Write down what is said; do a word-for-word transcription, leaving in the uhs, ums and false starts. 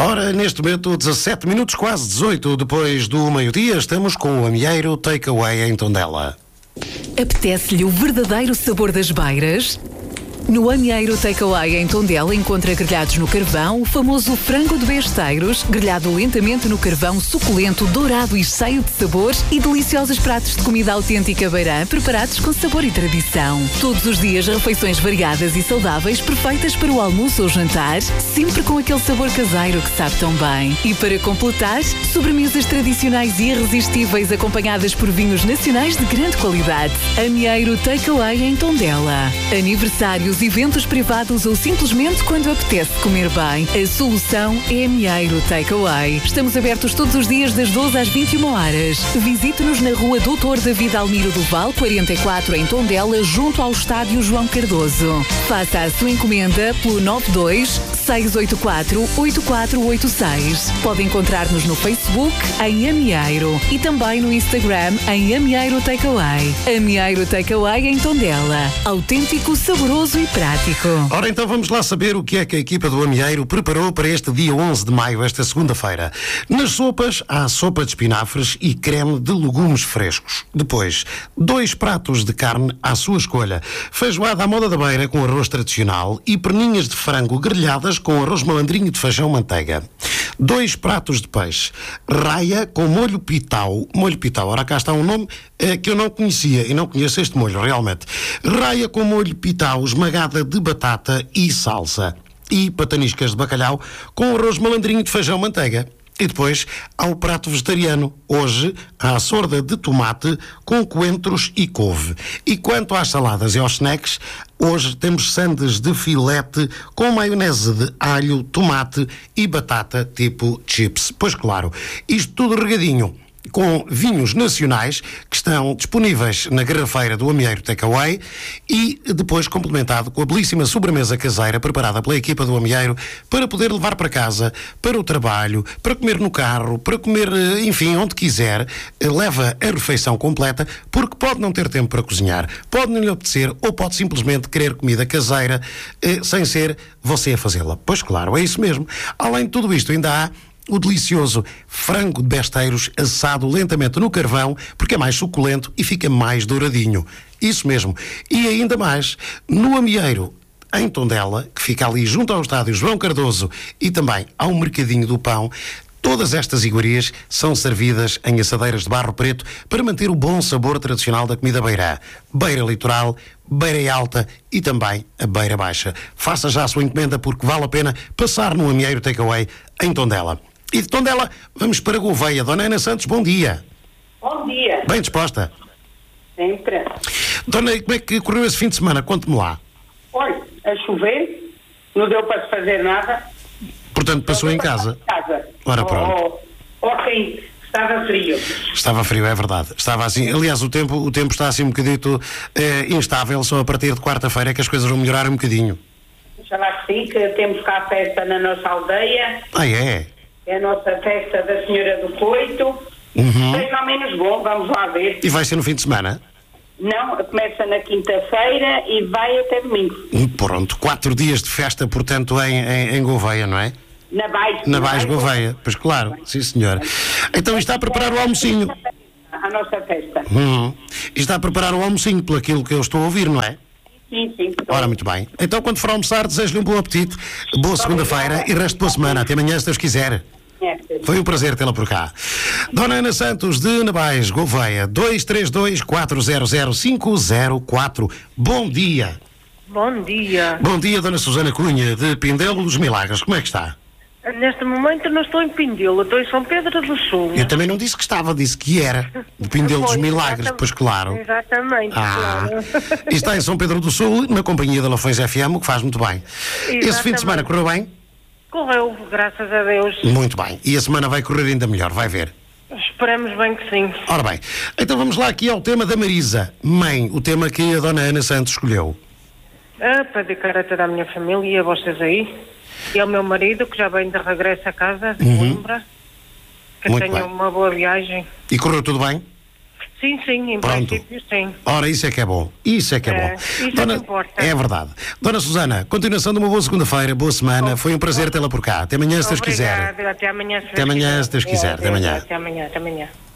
Ora, neste momento, dezassete minutos, quase dezoito, depois do meio-dia, estamos com o Amieiro Takeaway em Tondela. Apetece-lhe o verdadeiro sabor das beiras? No Amieiro Takeaway em Tondela encontra grelhados no carvão, o famoso frango de besteiros, grelhado lentamente no carvão, suculento, dourado e cheio de sabor, e deliciosos pratos de comida autêntica beirã, preparados com sabor e tradição. Todos os dias refeições variadas e saudáveis, perfeitas para o almoço ou jantar, sempre com aquele sabor caseiro que sabe tão bem. E para completar, sobremesas tradicionais e irresistíveis acompanhadas por vinhos nacionais de grande qualidade. Amieiro Takeaway em Tondela. Aniversários, eventos privados ou simplesmente quando apetece comer bem, a solução é Amieiro Takeaway. Estamos abertos todos os dias das doze às vinte e uma horas. Visite-nos na rua doutor David Almiro do Val, quarenta e quatro, em Tondela, junto ao estádio João Cardoso. Faça a sua encomenda pelo nove dois seis oito quatro oito quatro oito seis. Pode encontrar-nos no Facebook em Amieiro e também no Instagram em Amieiro Takeaway. Amieiro Takeaway em Tondela. Autêntico, saboroso e prático. Ora, então vamos lá saber o que é que a equipa do Amieiro preparou para este dia onze de maio, esta segunda-feira. Nas sopas, há sopa de espinafres e creme de legumes frescos. Depois, dois pratos de carne à sua escolha. Feijoada à moda da beira com arroz tradicional e perninhas de frango grelhadas com arroz malandrinho de feijão manteiga. Dois pratos de peixe. Raia com molho pitau. Molho pitau, ora cá está um nome eh, que eu não conhecia e não conheço este molho, realmente. Raia com molho pitau, esmagada de batata e salsa. E pataniscas de bacalhau com arroz malandrinho de feijão manteiga. E depois há o prato vegetariano. Hoje há a sorda de tomate com coentros e couve. E quanto às saladas e aos snacks, hoje temos sandes de filete com maionese de alho, tomate e batata tipo chips. Pois claro, isto tudo regadinho com vinhos nacionais que estão disponíveis na garrafeira do Amieiro Takeaway e depois complementado com a belíssima sobremesa caseira preparada pela equipa do Amieiro para poder levar para casa, para o trabalho, para comer no carro, para comer, enfim, onde quiser. Leva a refeição completa, porque pode não ter tempo para cozinhar, pode não lhe apetecer ou pode simplesmente querer comida caseira eh, sem ser você a fazê-la. Pois claro, é isso mesmo. Além de tudo isto, ainda há o delicioso frango de besteiros assado lentamente no carvão, porque é mais suculento e fica mais douradinho. Isso mesmo. E ainda mais, no Amieiro, em Tondela, que fica ali junto ao estádio João Cardoso e também ao Mercadinho do Pão, todas estas iguarias são servidas em assadeiras de barro preto para manter o bom sabor tradicional da comida beirã. Beira litoral, beira alta e também a beira baixa. Faça já a sua encomenda, porque vale a pena passar no Amieiro Takeaway em Tondela. E de Tondela, vamos para Gouveia. Dona Ana Santos, bom dia. Bom dia. Bem disposta? Sempre. Dona, como é que correu esse fim de semana? Conte-me lá. Olha, a chover, não deu para se fazer nada. Portanto, passou em casa? Em casa. Ora, pronto. Oh, ok, estava frio. Estava frio, é verdade. Estava assim. Aliás, o tempo, o tempo está assim um bocadito eh, instável. Só a partir de quarta-feira é que as coisas vão melhorar um bocadinho. Já lá que sim, que temos cá a festa na nossa aldeia. Ah, é? É a nossa festa da Senhora do Coito. Uhum. Mais ou menos bom, vamos lá ver. E vai ser no fim de semana? Não, começa na quinta-feira e vai até domingo. Pronto, quatro dias de festa, portanto, em, em, em Gouveia, não é? Na Baixo. Na Baixo Gouveia, pois claro, sim senhor. Então está a preparar o almocinho. A nossa festa. Uhum. E está a preparar o almocinho, pelo aquilo que eu estou a ouvir, não é? Sim, sim. Ora, muito bem. Então, quando for almoçar, desejo-lhe um bom apetite, boa segunda-feira e resto de boa semana. Até amanhã, se Deus quiser. Foi um prazer tê-la por cá. Dona Ana Santos, de Nabais, Gouveia, dois três dois, quatro zero zero, cinco zero quatro. Bom dia. Bom dia. Bom dia, Dona Susana Cunha, de Pindelo dos Milagres. Como é que está? Neste momento não estou em Pindelo, estou em São Pedro do Sul. Eu também não disse que estava, disse que era. De Pindelo dos Milagres, pois claro. Exatamente, ah, claro. E está em São Pedro do Sul, na companhia da Lafões F M, o que faz muito bem. Exatamente. Esse fim de semana correu bem? Correu, graças a Deus. Muito bem. E a semana vai correr ainda melhor, vai ver. Esperamos bem que sim. Ora bem, então vamos lá aqui ao tema da Marisa. Mãe, o tema que a Dona Ana Santos escolheu. Ah, para dedicar a toda a minha família e a vocês aí. E ao meu marido, que já vem de regresso a casa, de Coimbra. Que Muito tenha bem. uma boa viagem. E correu tudo bem? Sim, sim, em Pronto. princípio, sim. Ora, isso é que é bom. Isso é que é, É, bom. isso é que Dona, importa. é verdade. Dona Susana, continuação de uma boa segunda-feira, boa semana. Oh, Foi um prazer oh. tê-la por cá. Até amanhã, se Deus quiser. Obrigada, até amanhã. Se Até amanhã, se Deus quiser. Até amanhã. Até amanhã, até amanhã.